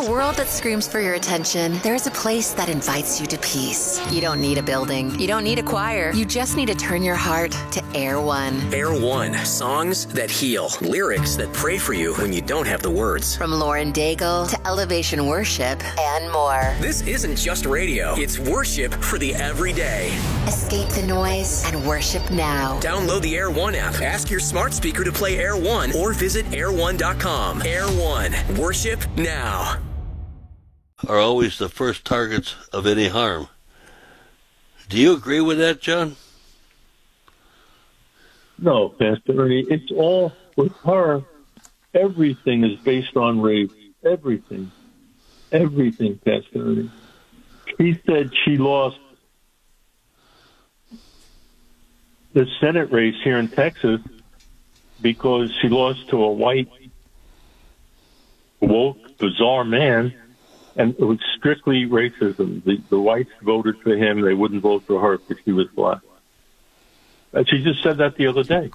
a world that screams for your attention, there's a place that invites you to peace. You don't need a building. You don't need a choir. You just need to turn your heart to Air One. Air One. Songs that heal. Lyrics that pray for you when you don't have the words. From Lauren Daigle to Elevation Worship and more. This isn't just radio. It's worship for the everyday. Escape the noise and worship now. Download the Air One app. Ask your smart speaker to play Air One or visit air1.com. Air One. Worship now. Are always the first targets of any harm. Do you agree with that, John? No, Pastor Ernie. It's all, with her, everything is based on race. Everything. Everything, Pastor Ernie. She said she lost the Senate race here in Texas because she lost to a white, woke, bizarre man, and it was strictly racism. The whites voted for him. They wouldn't vote for her because she was black. And she just said that the other day.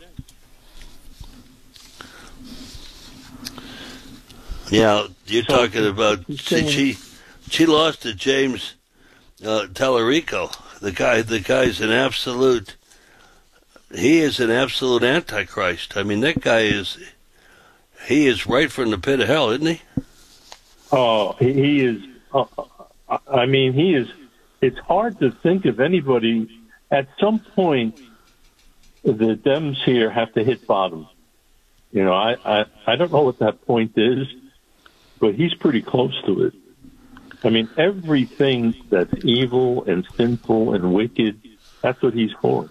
Yeah, you're talking about she lost to James Tallarico. The guy's an absolute. He is an absolute antichrist. I mean, that guy he is right from the pit of hell, isn't he? Oh, he is. I mean, he is. It's hard to think of anybody. At some point, the Dems here have to hit bottom. You know, I don't know what that point is, but he's pretty close to it. I mean, everything that's evil and sinful and wicked, that's what he's for.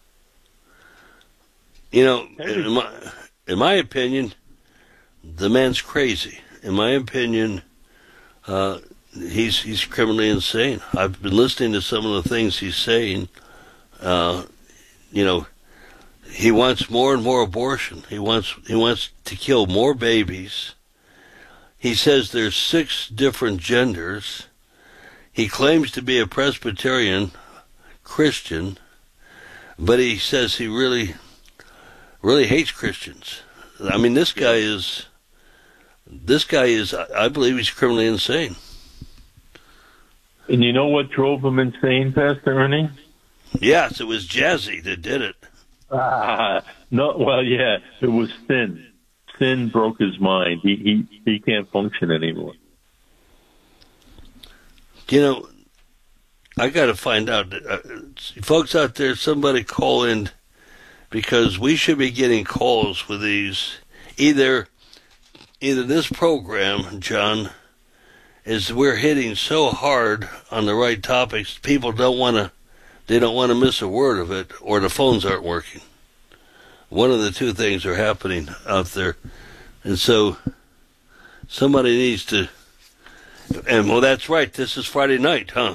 You know, in my opinion, the man's crazy. In my opinion, he's criminally insane. I've been listening to some of the things he's saying. You know, he wants more and more abortion. He wants to kill more babies. He says there's 6 different genders. He claims to be a Presbyterian Christian, but he says he really hates Christians. I mean, this guy is, I believe he's criminally insane. And you know what drove him insane, Pastor Ernie? Yes, it was Jazzy that did it. No, well, yeah, it was sin. Sin broke his mind. He can't function anymore. You know, I got to find out. Folks out there, somebody call in, because we should be getting calls with these. Either this program, John, is we're hitting so hard on the right topics, people don't want to miss a word of it, or the phones aren't working. One of the two things are happening out there. And so somebody needs to, and well, that's right, this is Friday night, huh?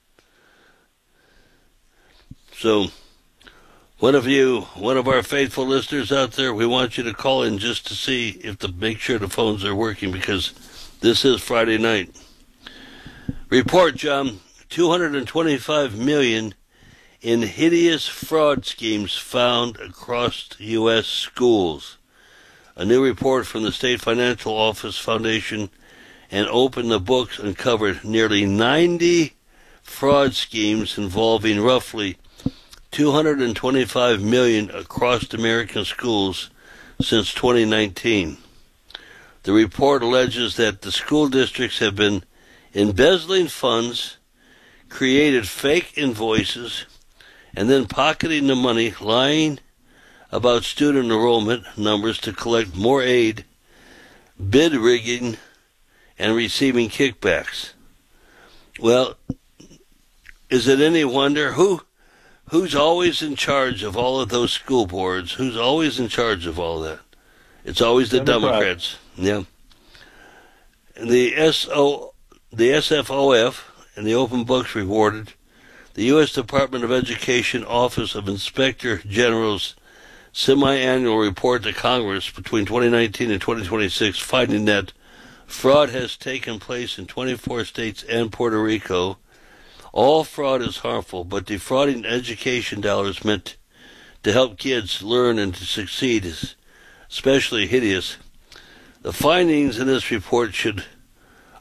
So one of our faithful listeners out there, we want you to call in just to make sure the phones are working, because this is Friday night. Report, John, $225 million in hideous fraud schemes found across U.S. schools. A new report from the State Financial Office Foundation and Open the Books uncovered nearly 90 fraud schemes involving roughly $225 million across American schools since 2019. The report alleges that the school districts have been embezzling funds, created fake invoices, and then pocketing the money, lying about student enrollment numbers to collect more aid, bid rigging, and receiving kickbacks. Well, is it any wonder who's always in charge of all of those school boards? Who's always in charge of all of that? It's always the Democrats. Yeah. And the SFOF and the Open Books reported the U.S. Department of Education Office of Inspector General's semi-annual report to Congress between 2019 and 2026, finding that fraud has taken place in 24 states and Puerto Rico. All fraud is harmful, but defrauding education dollars meant to help kids learn and to succeed is especially hideous. The findings in this report should